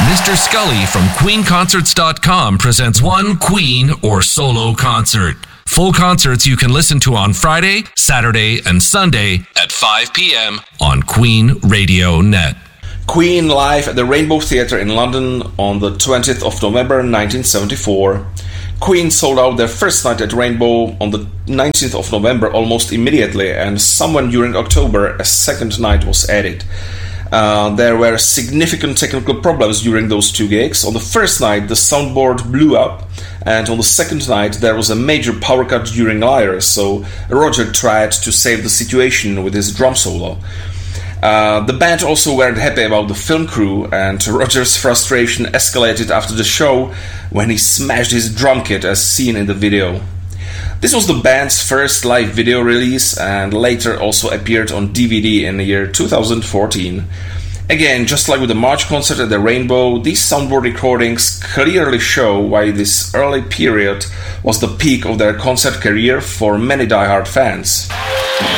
Mr. Scully from QueenConcerts.com presents one Queen or solo concert. Full concerts you can listen to on Friday, Saturday, and Sunday at 5 p.m. on Queen Radio Net. Queen live at the Rainbow Theatre in London on the 20th of November 1974. Queen sold out their first night at Rainbow on the 19th of November almost immediately, and somewhere during October a second night was added. There were significant technical problems during those two gigs. On the first night the soundboard blew up, and on the second night there was a major power cut during Lyre, so Roger tried to save the situation with his drum solo. The band also weren't happy about the film crew, and Roger's frustration escalated after the show when he smashed his drum kit as seen in the video. This was the band's first live video release and later also appeared on DVD in the year 2014. Again, just like with the March concert at the Rainbow, these soundboard recordings clearly show why this early period was the peak of their concert career for many diehard fans.